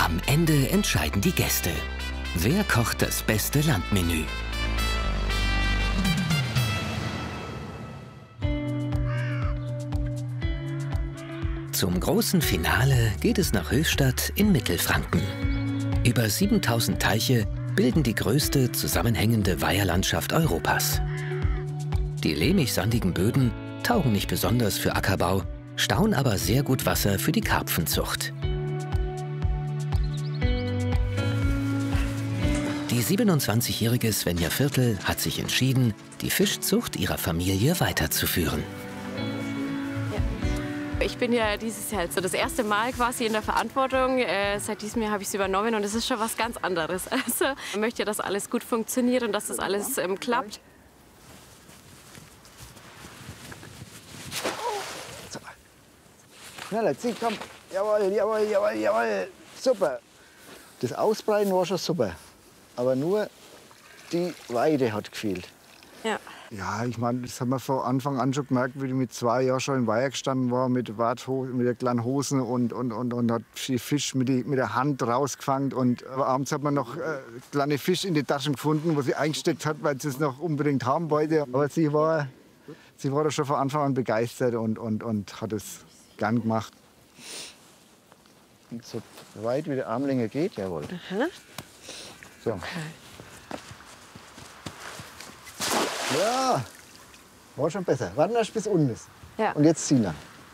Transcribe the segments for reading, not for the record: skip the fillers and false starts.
Am Ende entscheiden die Gäste. Wer kocht das beste Landmenü? Zum großen Finale geht es nach Höchstadt in Mittelfranken. Über 7000 Teiche bilden die größte zusammenhängende Weiherlandschaft Europas. Die lehmig-sandigen Böden taugen nicht besonders für Ackerbau, stauen aber sehr gut Wasser für die Karpfenzucht. Die 27-jährige Svenja Viertel hat sich entschieden, die Fischzucht ihrer Familie weiterzuführen. Ich bin ja dieses Jahr so das erste Mal quasi in der Verantwortung. Seit diesem Jahr habe ich es übernommen und es ist schon was ganz anderes. Also ich möchte, dass alles gut funktioniert und dass das alles klappt. Schneller, zieh, komm. Jawohl, jawohl, jawohl, jawohl. Super. Das Ausbreiten war schon super. Aber nur die Weide hat gefehlt. Ja. Ja, ich meine, das haben wir von Anfang an schon gemerkt, wie ich mit 2 Jahren schon im Weiher gestanden war, mit der kleinen Hosen und hat die Fisch mit der Hand rausgefangen. Und abends hat man noch kleine Fisch in die Taschen gefunden, wo sie eingesteckt hat, weil sie es noch unbedingt haben wollte. Aber sie war da schon von Anfang an begeistert und hat es gern gemacht. Und so weit wie der Armlänge geht, jawohl. Aha. So. Okay. Ja, war schon besser. Warten erst bis unten ist. Ja. Und jetzt ziehen wir.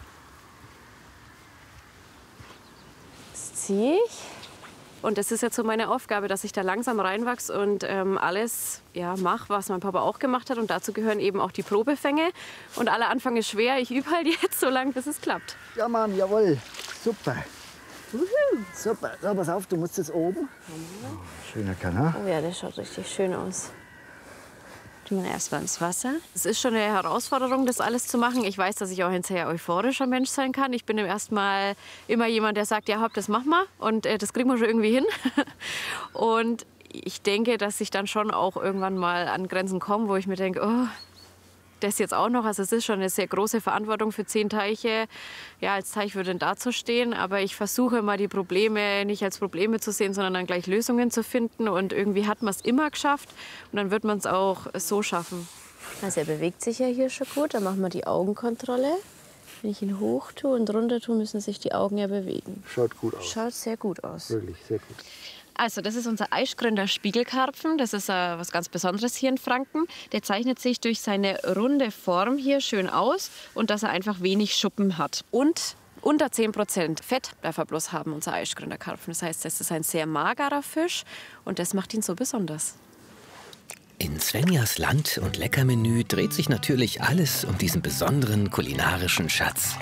Jetzt ziehe ich. Und das ist jetzt so meine Aufgabe, dass ich da langsam reinwachse und alles mache, was mein Papa auch gemacht hat. Und dazu gehören eben auch die Probefänge. Und aller Anfang ist schwer. Ich übe halt jetzt so lange, bis es klappt. Ja, Mann, jawohl. Super. Super. So, pass auf, du musst jetzt oben. Oh, schöner Kanal. Oh ja, das schaut richtig schön aus. Tun wir erstmal ins Wasser. Es ist schon eine Herausforderung, das alles zu machen. Ich weiß, dass ich auch ein sehr euphorischer Mensch sein kann. Ich bin im ersten Mal immer jemand, der sagt, ja, hopp, das machen wir und das kriegen wir schon irgendwie hin. Und ich denke, dass ich dann schon auch irgendwann mal an Grenzen komme, wo ich mir denke, oh, das jetzt auch noch. Also es ist schon eine sehr große Verantwortung für 10 Teiche, ja, als Teichwirtin dazustehen. Aber ich versuche immer, die Probleme nicht als Probleme zu sehen, sondern dann gleich Lösungen zu finden. Und irgendwie hat man es immer geschafft und dann wird man es auch so schaffen. Also er bewegt sich ja hier schon gut. Dann machen wir die Augenkontrolle. Wenn ich ihn hoch tue und runter tue, müssen sich die Augen ja bewegen. Schaut gut aus. Schaut sehr gut aus. Wirklich, sehr gut. Also das ist unser Eichgründer Spiegelkarpfen. Das ist was ganz Besonderes hier in Franken. Der zeichnet sich durch seine runde Form hier schön aus und dass er einfach wenig Schuppen hat. Und unter 10% Fett darf er bloß haben, unser Eichgründerkarpfen. Das heißt, das ist ein sehr magerer Fisch und das macht ihn so besonders. In Svenjas Land- und Leckermenü dreht sich natürlich alles um diesen besonderen kulinarischen Schatz.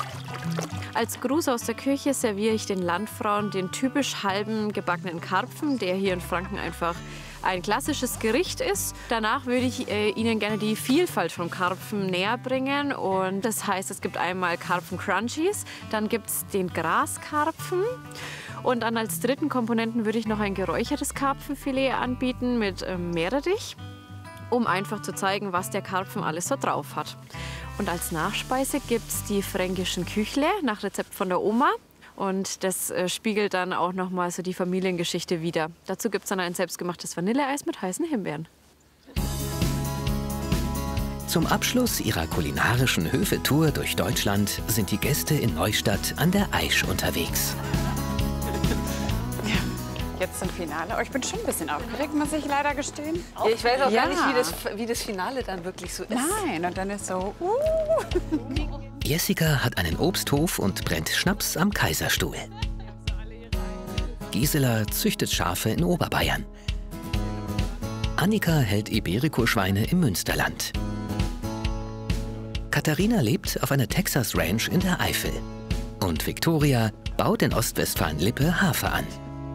Als Gruß aus der Küche serviere ich den Landfrauen den typisch halben gebackenen Karpfen, der hier in Franken einfach ein klassisches Gericht ist. Danach würde ich Ihnen gerne die Vielfalt vom Karpfen näher bringen. Und das heißt, es gibt einmal Karpfen-Crunchies, dann gibt es den Graskarpfen. Und dann als dritten Komponenten würde ich noch ein geräuchertes Karpfenfilet anbieten mit Meerrettich, um einfach zu zeigen, was der Karpfen alles so drauf hat. Und als Nachspeise gibt es die fränkischen Küchle nach Rezept von der Oma. Und das spiegelt dann auch noch mal so die Familiengeschichte wider. Dazu gibt es dann ein selbstgemachtes Vanilleeis mit heißen Himbeeren. Zum Abschluss ihrer kulinarischen Höfe-Tour durch Deutschland sind die Gäste in Neustadt an der Aisch unterwegs. Jetzt zum Finale. Oh, ich bin schon ein bisschen aufgeregt, muss ich leider gestehen. Ja, ich weiß auch gar nicht, wie das Finale dann wirklich so ist. Nein, und dann ist so... Jessica hat einen Obsthof und brennt Schnaps am Kaiserstuhl. Gisela züchtet Schafe in Oberbayern. Annika hält Iberico-Schweine im Münsterland. Katharina lebt auf einer Texas-Ranch in der Eifel. Und Viktoria baut in Ostwestfalen-Lippe Hafer an.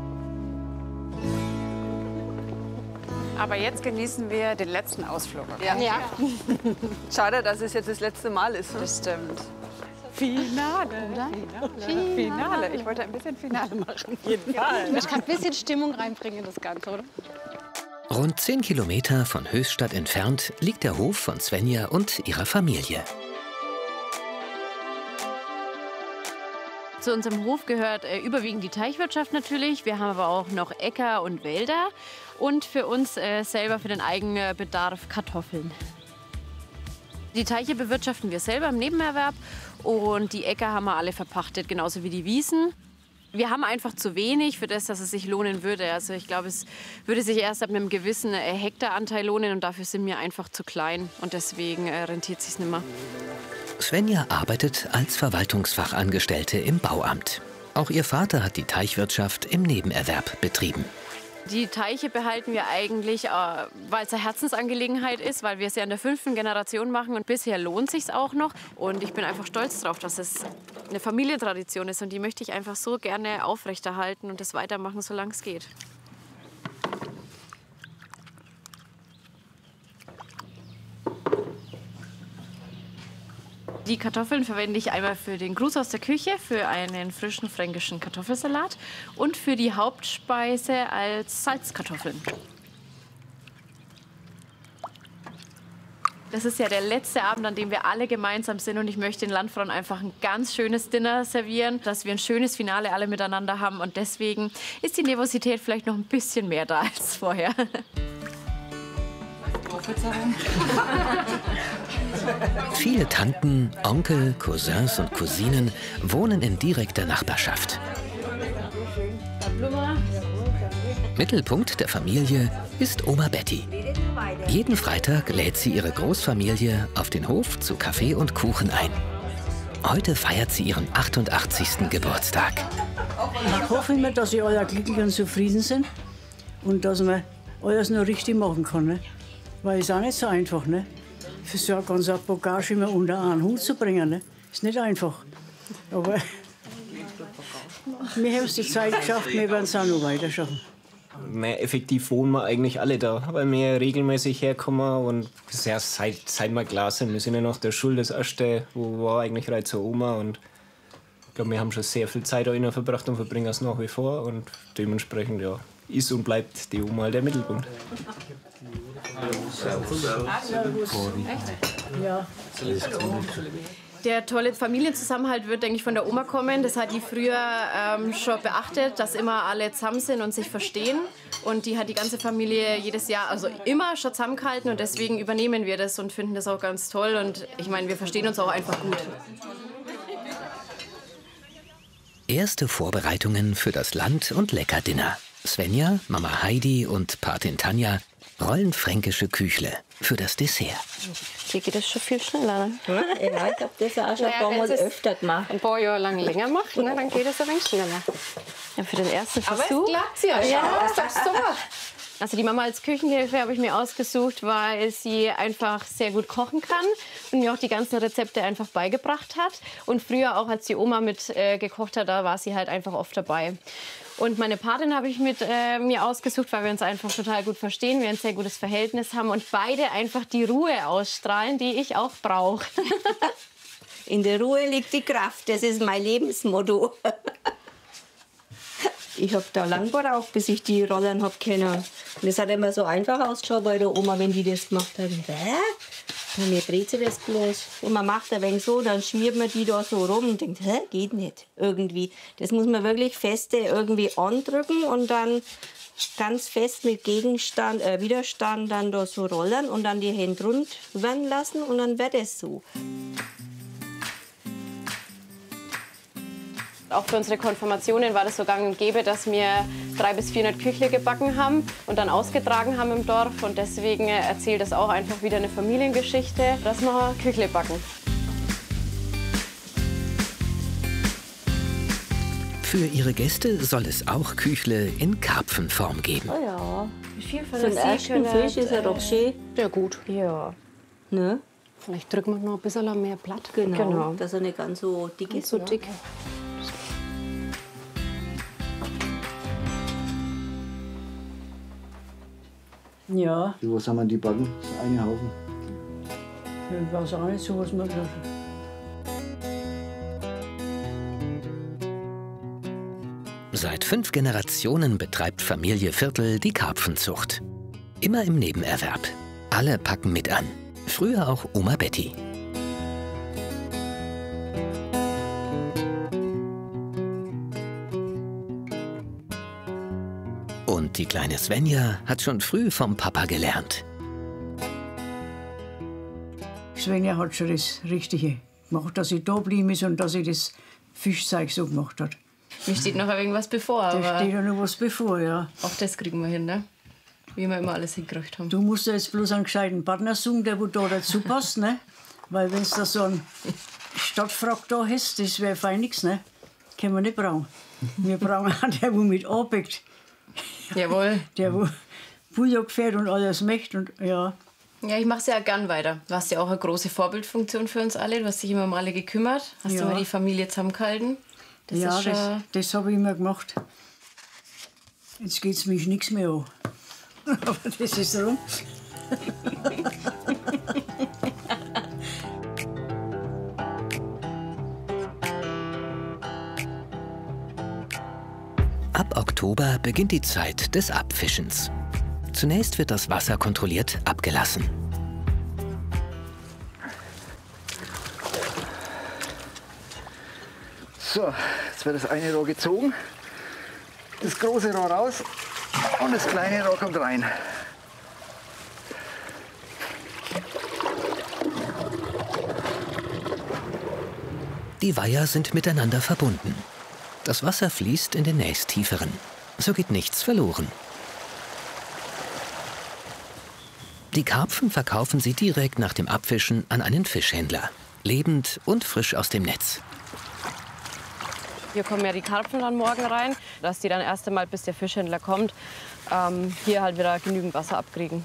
Aber jetzt genießen wir den letzten Ausflug. Okay? Ja. Schade, dass es jetzt das letzte Mal ist. Das stimmt. Finale. Finale. Ich wollte ein bisschen Finale machen. Jeden Fall. Ich kann ein bisschen Stimmung reinbringen in das Ganze, oder? Rund 10 Kilometer von Höchstadt entfernt liegt der Hof von Svenja und ihrer Familie. Zu unserem Hof gehört überwiegend die Teichwirtschaft natürlich. Wir haben aber auch noch Äcker und Wälder und für uns selber für den eigenen Bedarf Kartoffeln. Die Teiche bewirtschaften wir selber im Nebenerwerb und die Äcker haben wir alle verpachtet, genauso wie die Wiesen. Wir haben einfach zu wenig für das, dass es sich lohnen würde. Also ich glaube, es würde sich erst ab einem gewissen Hektaranteil lohnen und dafür sind wir einfach zu klein und deswegen rentiert es sich nicht mehr. Svenja arbeitet als Verwaltungsfachangestellte im Bauamt. Auch ihr Vater hat die Teichwirtschaft im Nebenerwerb betrieben. Die Teiche behalten wir eigentlich, weil es eine Herzensangelegenheit ist, weil wir es ja in der 5. Generation machen und bisher lohnt es sich auch noch. Und ich bin einfach stolz darauf, dass es eine Familientradition ist und die möchte ich einfach so gerne aufrechterhalten und das weitermachen, solange es geht. Die Kartoffeln verwende ich einmal für den Gruß aus der Küche, für einen frischen fränkischen Kartoffelsalat und für die Hauptspeise als Salzkartoffeln. Das ist ja der letzte Abend, an dem wir alle gemeinsam sind und ich möchte den Landfrauen einfach ein ganz schönes Dinner servieren, dass wir ein schönes Finale alle miteinander haben und deswegen ist die Nervosität vielleicht noch ein bisschen mehr da als vorher. Viele Tanten, Onkel, Cousins und Cousinen wohnen in direkter Nachbarschaft. Mittelpunkt der Familie ist Oma Betty. Jeden Freitag lädt sie ihre Großfamilie auf den Hof zu Kaffee und Kuchen ein. Heute feiert sie ihren 88. Geburtstag. Ich hoffe immer, dass ihr alle glücklich und zufrieden sind und dass man alles nur richtig machen kann. Ne? Weil es auch nicht so einfach, ne? Für so eine ganze Bagage immer unter einen Hut zu bringen, ne? Ist nicht einfach. Aber wir haben es die Zeit geschafft, wir werden es auch noch weiter schaffen. Mehr effektiv wohnen wir eigentlich alle da, weil wir regelmäßig herkommen und ja, seit wir klar sind. Wir sind ja noch der Schule das erste, wo war eigentlich rein zur Oma und ich glaube, wir haben schon sehr viel Zeit da innen verbracht und verbringen es nach wie vor und dementsprechend ja, ist und bleibt die Oma der Mittelpunkt. Ja. Der tolle Familienzusammenhalt wird, denke ich, von der Oma kommen. Das hat die früher schon beachtet, dass immer alle zusammen sind und sich verstehen. Und die hat die ganze Familie jedes Jahr, also immer schon zusammengehalten. Und deswegen übernehmen wir das und finden das auch ganz toll. Und ich meine, wir verstehen uns auch einfach gut. Erste Vorbereitungen für das Land- und Leckerdinner. Svenja, Mama Heidi und Patin Tanja rollen fränkische Küchle für das Dessert. Hier geht das schon viel schneller, ne? Ja, ich habe das auch schon ein paar Mal öfter gemacht. Ein paar Jahre lang länger macht, ne, dann geht es ein wenig schneller. Ja, für den ersten Versuch. Aber es klappt ja schon. Ja, das ist doch super. Also die Mama als Küchenhilfe habe ich mir ausgesucht, weil sie einfach sehr gut kochen kann und mir auch die ganzen Rezepte einfach beigebracht hat. Und früher auch, als die Oma mit gekocht hat, da war sie halt einfach oft dabei. Und meine Patin habe ich mit mir ausgesucht, weil wir uns einfach total gut verstehen, wir ein sehr gutes Verhältnis haben und beide einfach die Ruhe ausstrahlen, die ich auch brauche. In der Ruhe liegt die Kraft, das ist mein Lebensmotto. Ich habe da lang gebraucht, bis ich die Rollern habe können. Und es hat immer so einfach ausgeschaut bei der Oma, wenn die das gemacht hat. Und mir dreht sie das bloß. Und man macht ein wenig so, dann schmiert man die da so rum und denkt, hä, geht nicht irgendwie. Das muss man wirklich feste irgendwie andrücken und dann ganz fest mit Widerstand dann da so rollern und dann die Hände rund werden lassen und dann wird es so. Auch für unsere Konfirmationen war das so gang und gäbe, dass wir 300 bis 400 Küchle gebacken haben und dann ausgetragen haben im Dorf. Und deswegen erzählt das auch einfach wieder eine Familiengeschichte, dass wir Küchle backen. Für ihre Gäste soll es auch Küchle in Karpfenform geben. Oh ja. Wie viel von So ein ersten Fisch ist ja doch schön. Ja, gut. Ja. Ne? Vielleicht drücken wir noch ein bisschen mehr Blatt. Genau. Dass er nicht ganz so dick ist. So dick. Ja, Was haben wir die Backen? Das ist eine Haufen. ich weiß auch nicht so, was man. Seit 5 Generationen betreibt Familie Viertel die Karpfenzucht. Immer im Nebenerwerb. Alle packen mit an. Früher auch Oma Betty. Und die kleine Svenja hat schon früh vom Papa gelernt. Svenja hat schon das Richtige gemacht, dass sie da geblieben ist und dass sie das Fischzeug so gemacht hat. Mir steht noch irgendwas bevor, Da aber steht ja noch was bevor, ja. auch das kriegen wir hin, ne? Wie wir immer alles hingekriegt haben. Du musst ja jetzt bloß einen gescheiten Partner suchen, der wo da dazu passt, ne? Weil wenn du da so einen Stadtfrack da hast, das wäre fein nix, ne? Können wir nicht brauchen. Wir brauchen einen, der wo mit anpackt. Jawohl. Der wo Bujak fährt und alles möchte und ja. Ja, ich mache es ja gern weiter. Du warst ja auch eine große Vorbildfunktion für uns alle. Du hast dich immer um alle gekümmert. Hast Ja. immer die Familie zusammengehalten. Das ja, ist schon... das habe ich immer gemacht. Jetzt geht es mich nichts mehr an. Aber das ist rum. Ab Oktober beginnt die Zeit des Abfischens. Zunächst wird das Wasser kontrolliert abgelassen. So, jetzt wird das eine Rohr gezogen, das große Rohr raus und das kleine Rohr kommt rein. Die Weiher sind miteinander verbunden. Das Wasser fließt in den nächsttieferen. So geht nichts verloren. Die Karpfen verkaufen sie direkt nach dem Abfischen an einen Fischhändler. Lebend und frisch aus dem Netz. Hier kommen ja die Karpfen dann morgen rein, dass die dann erst einmal, bis der Fischhändler kommt, hier halt wieder genügend Wasser abkriegen.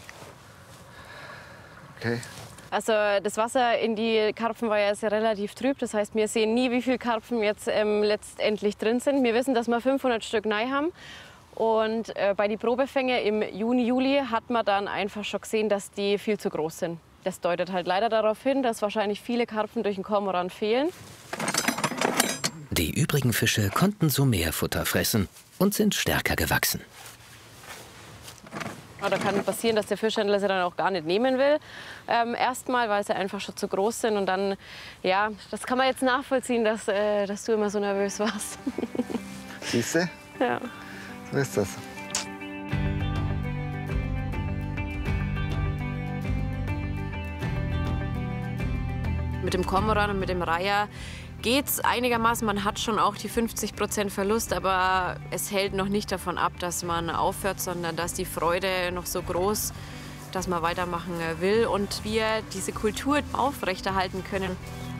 Okay. Also das Wasser in die Karpfenweiher ist ja relativ trüb. Das heißt, wir sehen nie, wie viele Karpfen jetzt letztendlich drin sind. Wir wissen, dass wir 500 Stück neu haben. Und bei den Probefängen im Juni, Juli hat man dann einfach schon gesehen, dass die viel zu groß sind. Das deutet halt leider darauf hin, dass wahrscheinlich viele Karpfen durch den Kormoran fehlen. Die übrigen Fische konnten so mehr Futter fressen und sind stärker gewachsen. Da kann passieren, dass der Fischhändler sie dann auch gar nicht nehmen will. Erstmal, weil sie einfach schon zu groß sind. Und dann, ja, das kann man jetzt nachvollziehen, dass du immer so nervös warst. Siehst du? Ja. So ist das. Mit dem Kormoran und mit dem Reiher geht's einigermaßen. Man hat schon auch die 50% Verlust, aber es hält noch nicht davon ab, dass man aufhört, sondern dass die Freude noch so groß, dass man weitermachen will und wir diese Kultur aufrechterhalten können.